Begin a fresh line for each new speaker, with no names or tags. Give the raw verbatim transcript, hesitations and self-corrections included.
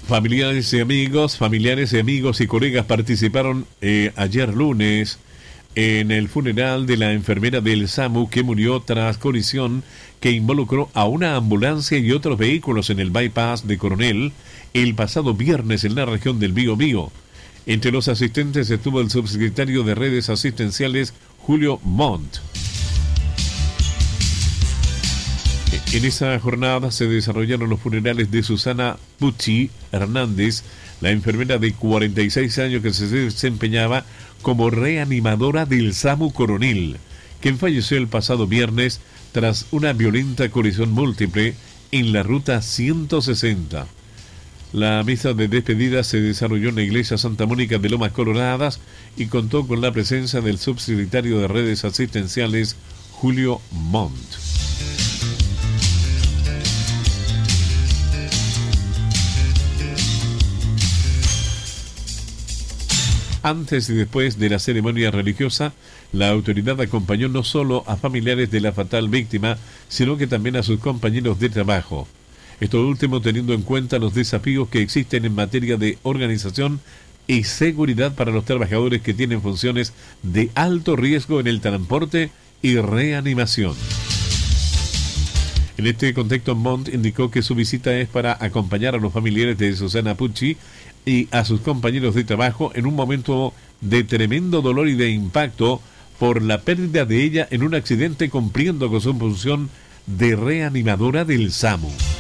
Familiares y amigos, familiares y amigos y colegas participaron eh, ayer lunes en el funeral de la enfermera del SAMU que murió tras colisión que involucró a una ambulancia y otros vehículos en el bypass de Coronel el pasado viernes en la región del Biobío. Entre los asistentes estuvo el subsecretario de Redes Asistenciales Julio Montt. En esa jornada se desarrollaron los funerales de Susana Pucci Hernández, la enfermera de cuarenta y seis años que se desempeñaba como reanimadora del SAMU Coronel, quien falleció el pasado viernes tras una violenta colisión múltiple en la ruta ciento sesenta. La misa de despedida se desarrolló en la iglesia Santa Mónica de Lomas Coloradas y contó con la presencia del subsecretario de Redes Asistenciales Julio Montt. Antes y después de la ceremonia religiosa, la autoridad acompañó no solo a familiares de la fatal víctima, sino que también a sus compañeros de trabajo. Esto último teniendo en cuenta los desafíos que existen en materia de organización y seguridad para los trabajadores que tienen funciones de alto riesgo en el transporte y reanimación. En este contexto, Montt indicó que su visita es para acompañar a los familiares de Susana Pucci y a sus compañeros de trabajo en un momento de tremendo dolor y de impacto por la pérdida de ella en un accidente cumpliendo con su función de reanimadora del SAMU.